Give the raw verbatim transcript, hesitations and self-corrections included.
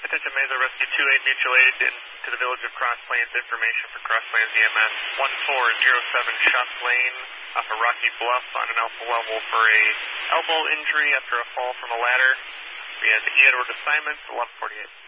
Attention Mesa Rescue two eight mutual aid into the village of Cross Plains. Information for Cross Plains E M S one four zero seven Shots Lane off of Rocky Bluff on an alpha level for a elbow injury after a fall from a ladder. We had E. Edward assignments eleven forty-eight.